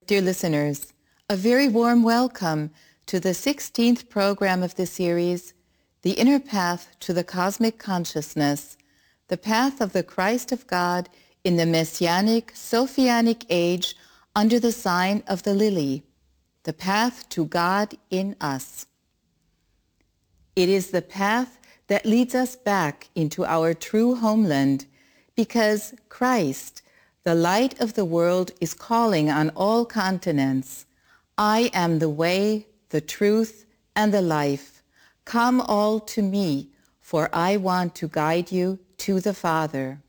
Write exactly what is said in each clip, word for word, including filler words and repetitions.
Dear listeners, a very warm welcome to the sixteenth program of the series, The Inner Path to the Cosmic Consciousness, the path of the Christ of God in the Messianic, Sophianic age under the sign of the lily, the path to God in us. It is the path that leads us back into our true homeland, because Christ, the light of the world, is calling on all continents. I am the way, the truth, and the life. Come all to me, for I want to guide you to the Father.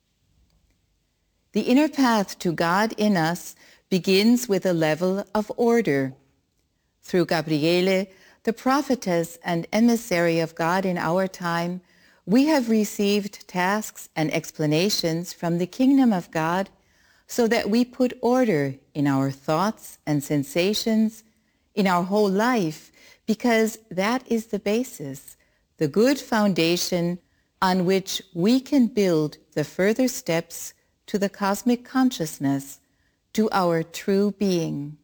The inner path to God in us begins with a level of order. Through Gabriele, the prophetess and emissary of God in our time, we have received tasks and explanations from the kingdom of God so that we put order in our thoughts and sensations, in our whole life, because that is the basis, the good foundation on which we can build the further steps to the cosmic consciousness, to our true being.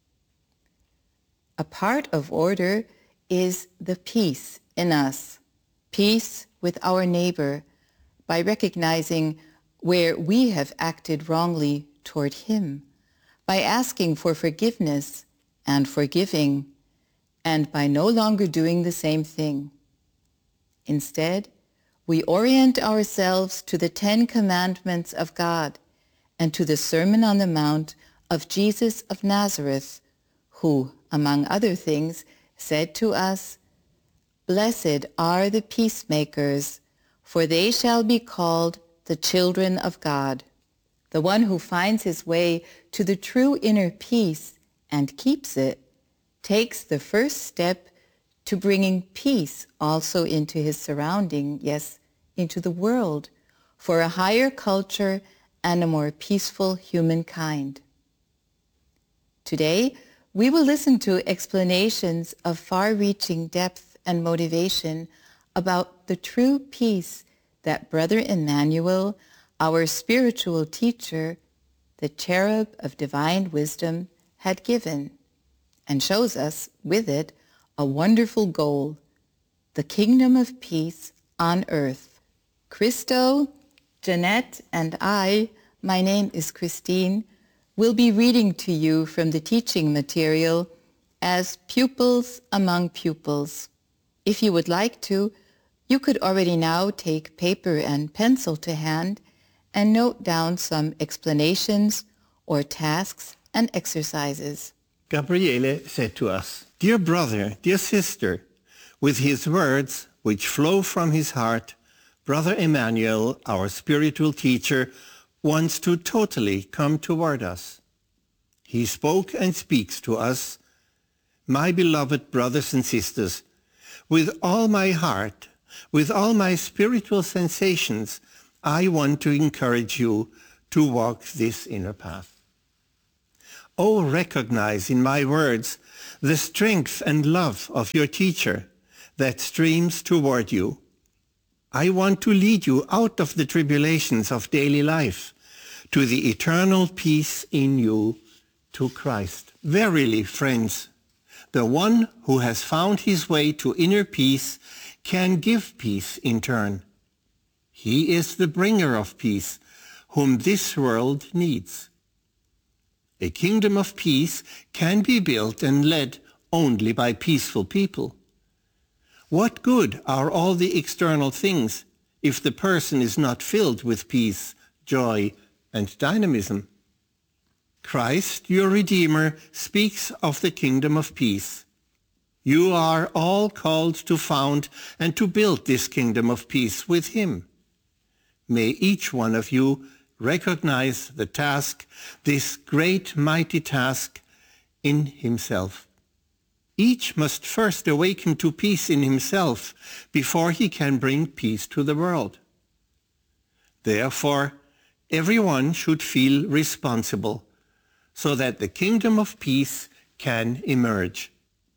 A part of order is the peace in us, peace with our neighbor, by recognizing where we have acted wrongly toward him, by asking for forgiveness and forgiving, and by no longer doing the same thing. Instead, we orient ourselves to the Ten Commandments of God and to the Sermon on the Mount of Jesus of Nazareth, who, among other things, said to us, "Blessed are the peacemakers, for they shall be called the children of God." The one who finds his way to the true inner peace and keeps it takes the first step to bringing peace also into his surrounding, yes, into the world, for a higher culture and a more peaceful humankind. Today, we will listen to explanations of far-reaching depth and motivation about the true peace that Brother Emmanuel, our spiritual teacher, the cherub of divine wisdom, had given, and shows us with it a wonderful goal, the kingdom of peace on earth. Christo, Jeanette, and I, my name is Christine, will be reading to you from the teaching material as pupils among pupils. If you would like to, you could already now take paper and pencil to hand and note down some explanations or tasks and exercises. Gabriele said to us, "Dear brother, dear sister, with his words, which flow from his heart, Brother Emmanuel, our spiritual teacher, wants to totally come toward us. He spoke and speaks to us, my beloved brothers and sisters, with all my heart, with all my spiritual sensations, I want to encourage you to walk this inner path. Oh, recognize in my words the strength and love of your teacher that streams toward you. I want to lead you out of the tribulations of daily life to the eternal peace in you, to Christ. Verily, friends, the one who has found his way to inner peace can give peace in turn. He is the bringer of peace, whom this world needs. A kingdom of peace can be built and led only by peaceful people. What good are all the external things if the person is not filled with peace, joy, and dynamism? Christ, your Redeemer, speaks of the kingdom of peace. You are all called to found and to build this kingdom of peace with him. May each one of you recognize the task, this great mighty task, in himself. Each must first awaken to peace in himself before he can bring peace to the world. Therefore, everyone should feel responsible so that the kingdom of peace can emerge.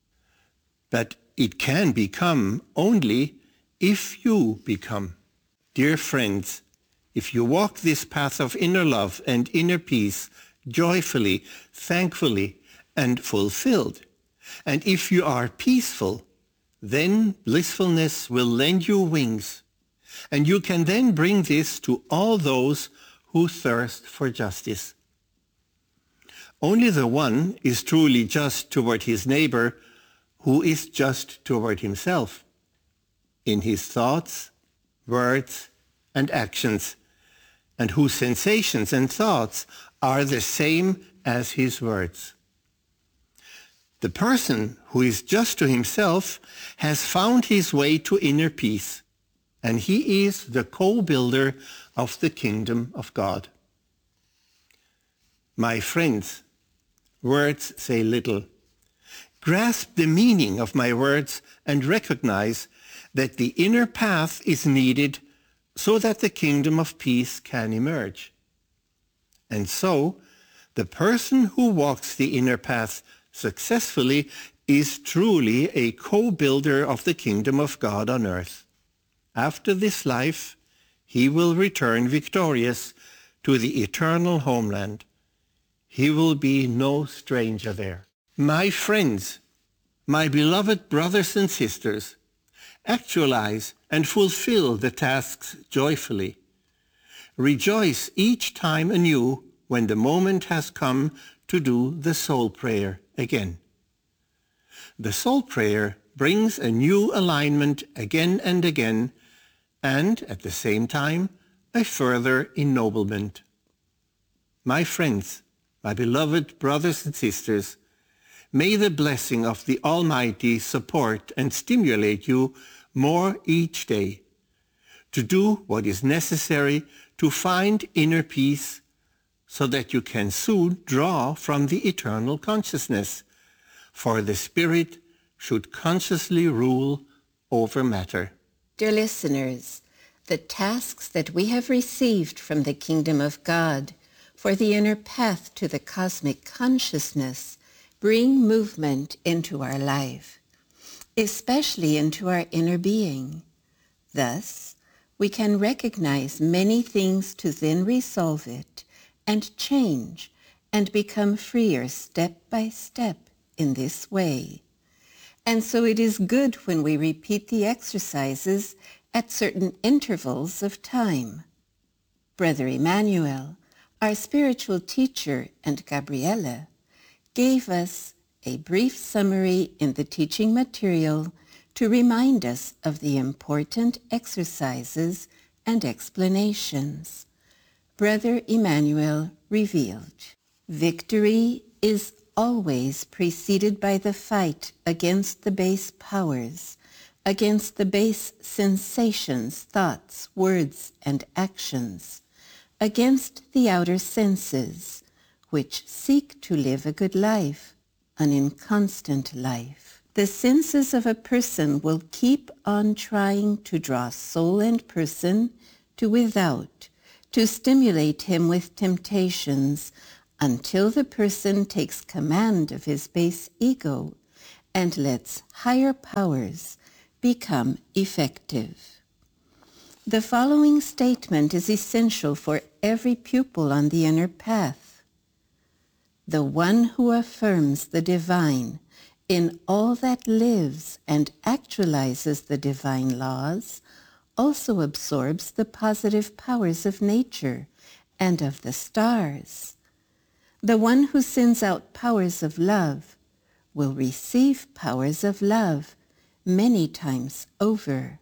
But it can become only if you become. Dear friends, if you walk this path of inner love and inner peace, joyfully, thankfully, and fulfilled. And if you are peaceful, then blissfulness will lend you wings, and you can then bring this to all those who thirst for justice. Only the one is truly just toward his neighbor who is just toward himself, in his thoughts, words, and actions, and whose sensations and thoughts are the same as his words. The person who is just to himself has found his way to inner peace, and he is the co-builder of the kingdom of God. My friends, words say little. Grasp the meaning of my words and recognize that the inner path is needed so that the kingdom of peace can emerge. And so, the person who walks the inner path successfully is truly a co-builder of the kingdom of God on earth. After this life, he will return victorious to the eternal homeland. He will be no stranger there. My friends, my beloved brothers and sisters, actualize and fulfill the tasks joyfully. Rejoice each time anew when the moment has come to do the soul prayer again. The soul prayer brings a new alignment again and again, and at the same time, a further ennoblement. My friends, my beloved brothers and sisters, may the blessing of the Almighty support and stimulate you more each day to do what is necessary to find inner peace so that you can soon draw from the eternal consciousness, for the Spirit should consciously rule over matter. Dear listeners, the tasks that we have received from the kingdom of God for the inner path to the cosmic consciousness bring movement into our life, especially into our inner being. Thus, we can recognize many things to then resolve it and change and become freer step by step in this way. And so it is good when we repeat the exercises at certain intervals of time. Brother Emmanuel, our spiritual teacher, and Gabriella gave us a brief summary in the teaching material to remind us of the important exercises and explanations. Brother Emmanuel revealed, victory is always preceded by the fight against the base powers, against the base sensations, thoughts, words, and actions, against the outer senses, which seek to live a good life, an inconstant life. The senses of a person will keep on trying to draw soul and person to without, to stimulate him with temptations, until the person takes command of his base ego and lets higher powers become effective. The following statement is essential for every pupil on the inner path. The one who affirms the divine in all that lives and actualizes the divine laws also absorbs the positive powers of nature and of the stars. The one who sends out powers of love will receive powers of love many times over.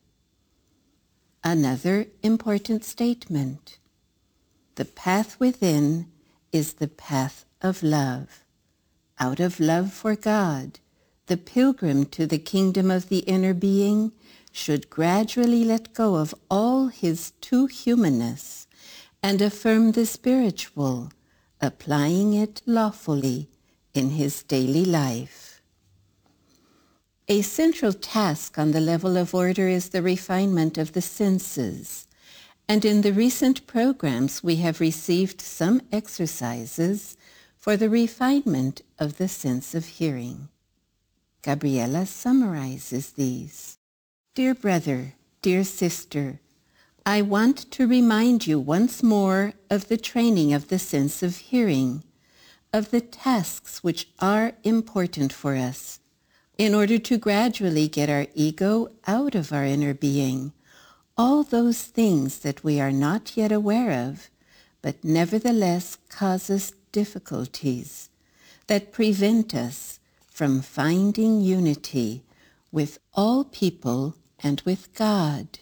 Another important statement. The path within is the path of love. Out of love for God, the pilgrim to the kingdom of the inner being should gradually let go of all his too humanness and affirm the spiritual, applying it lawfully in his daily life. A central task on the level of order is the refinement of the senses, and in the recent programs we have received some exercises for the refinement of the sense of hearing. Gabriella summarizes these. Dear brother, dear sister, I want to remind you once more of the training of the sense of hearing, of the tasks which are important for us, in order to gradually get our ego out of our inner being, all those things that we are not yet aware of, but nevertheless cause us difficulties, that prevent us from finding unity with all people and with God.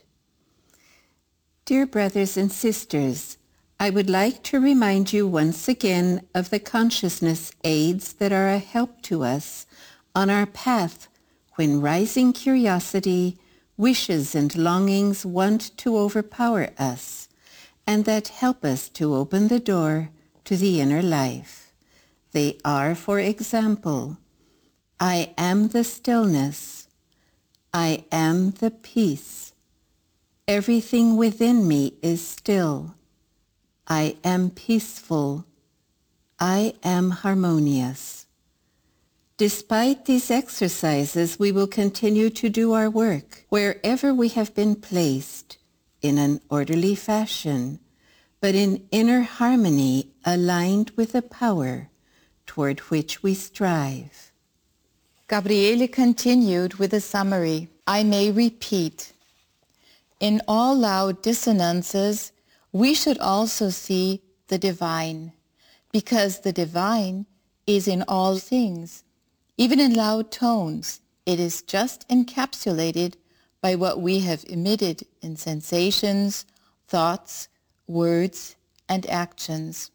Dear brothers and sisters, I would like to remind you once again of the consciousness aids that are a help to us on our path when rising curiosity, wishes and longings want to overpower us, and that help us to open the door to the inner life. They are, for example, I am the stillness, I am the peace, everything within me is still, I am peaceful, I am harmonious. Despite these exercises, we will continue to do our work wherever we have been placed in an orderly fashion, but in inner harmony aligned with the power toward which we strive. Gabriele continued with a summary. I may repeat. In all loud dissonances, we should also see the divine, because the divine is in all things. Even in loud tones, it is just encapsulated by what we have emitted in sensations, thoughts, words, and actions.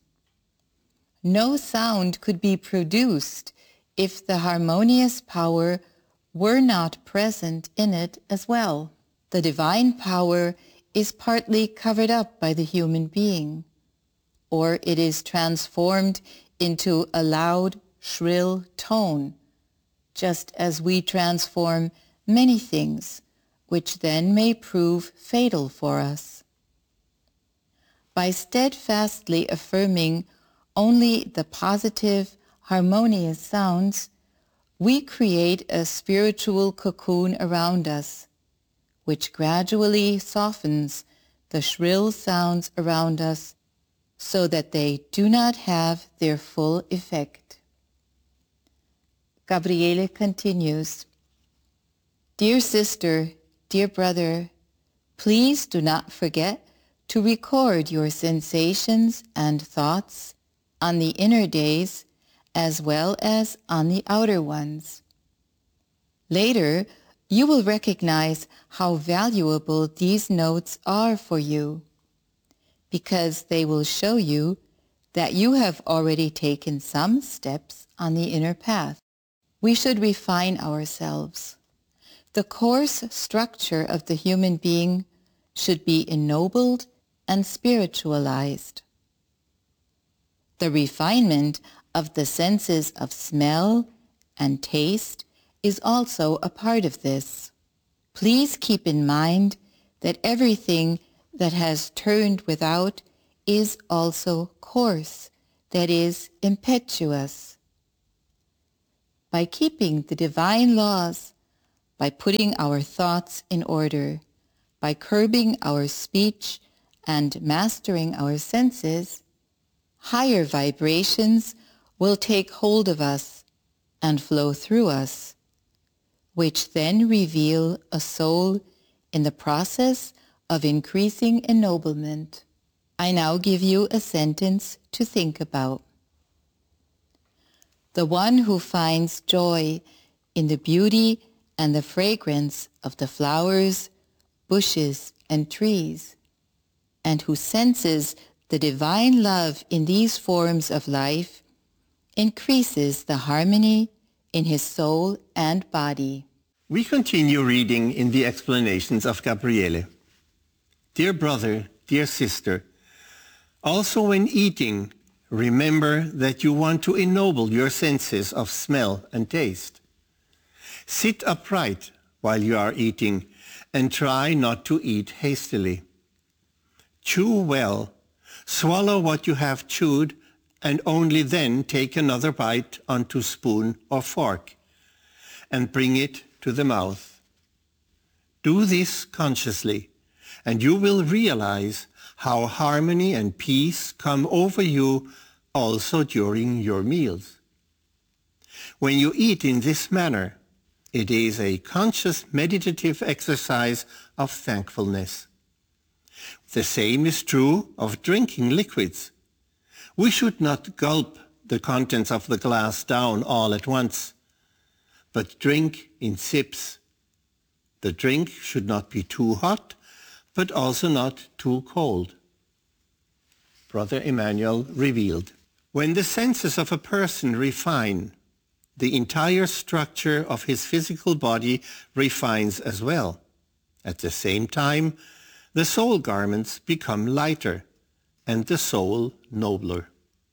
No sound could be produced if the harmonious power were not present in it as well. The divine power is partly covered up by the human being, or it is transformed into a loud, shrill tone, just as we transform many things, which then may prove fatal for us. By steadfastly affirming only the positive, harmonious sounds, we create a spiritual cocoon around us, which gradually softens the shrill sounds around us so that they do not have their full effect. Gabriele continues, Dear sister, dear brother, please do not forget to record your sensations and thoughts on the inner days as well as on the outer ones. Later, you will recognize how valuable these notes are for you, because they will show you that you have already taken some steps on the inner path. We should refine ourselves. The coarse structure of the human being should be ennobled and spiritualized. The refinement of the senses of smell and taste is also a part of this. Please keep in mind that everything that has turned without is also coarse, that is, impetuous. By keeping the divine laws, by putting our thoughts in order, by curbing our speech and mastering our senses, higher vibrations will take hold of us and flow through us, which then reveal a soul in the process of increasing ennoblement. I now give you a sentence to think about. The one who finds joy in the beauty and the fragrance of the flowers, bushes, and trees, and who senses the divine love in these forms of life, increases the harmony in his soul and body. We continue reading in the explanations of Gabriele. Dear brother, dear sister, also when eating, remember that you want to ennoble your senses of smell and taste. Sit upright while you are eating and try not to eat hastily. Chew well, swallow what you have chewed, and only then take another bite onto spoon or fork and bring it to the mouth. Do this consciously, and you will realize how harmony and peace come over you also during your meals. When you eat in this manner, it is a conscious meditative exercise of thankfulness. The same is true of drinking liquids. We should not gulp the contents of the glass down all at once, but drink in sips. The drink should not be too hot, but also not too cold. Brother Emmanuel revealed, when the senses of a person refine, the entire structure of his physical body refines as well. At the same time, the soul garments become lighter and the soul nobler.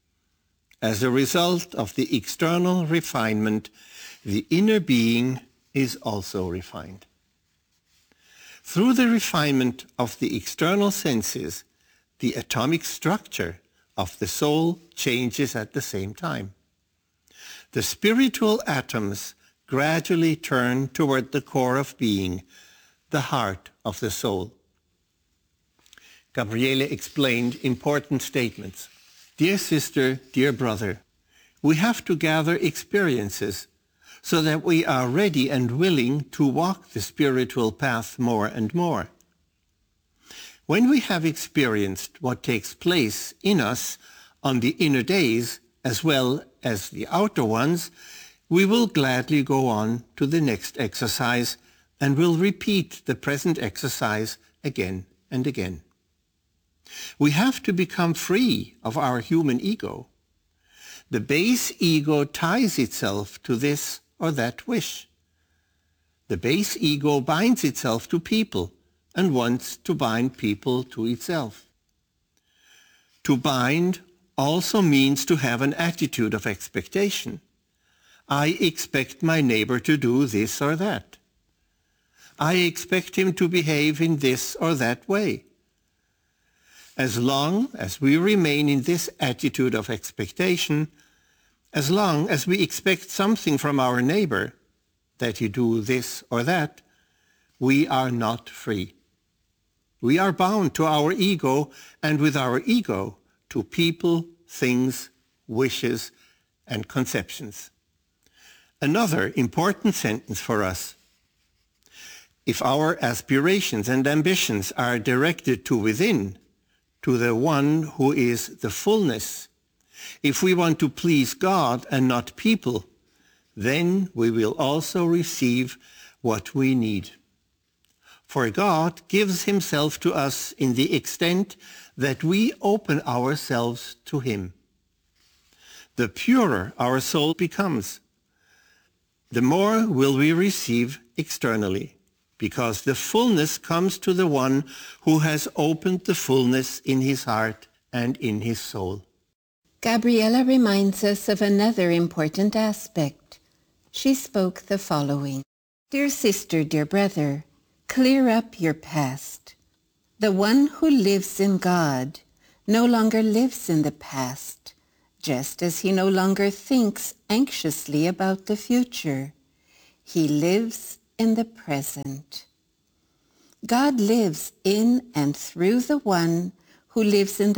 As a result of the external refinement, the inner being is also refined. Through the refinement of the external senses, the atomic structure of the soul changes at the same time. The spiritual atoms gradually turn toward the core of being, the heart of the soul. Gabriele explained important statements. Dear sister, dear brother, we have to gather experiences so that we are ready and willing to walk the spiritual path more and more. When we have experienced what takes place in us on the inner days as well as the outer ones, we will gladly go on to the next exercise and will repeat the present exercise again and again. We have to become free of our human ego. The base ego ties itself to this or that wish. The base ego binds itself to people and wants to bind people to itself. To bind also means to have an attitude of expectation. I expect my neighbor to do this or that. I expect him to behave in this or that way. As long as we remain in this attitude of expectation, as long as we expect something from our neighbor, that he do this or that, we are not free. We are bound to our ego, and with our ego, to people, things, wishes, and conceptions. Another important sentence for us. If our aspirations and ambitions are directed to within, to the one who is the fullness, if we want to please God and not people, then we will also receive what we need. For God gives himself to us in the extent that we open ourselves to him. The purer our soul becomes, the more will we receive externally, because the fullness comes to the one who has opened the fullness in his heart and in his soul. Gabriela reminds us of another important aspect. She spoke the following. Dear sister, dear brother, clear up your past. The one who lives in God no longer lives in the past, just as he no longer thinks anxiously about the future. He lives in the present. God lives in and through the one who lives in the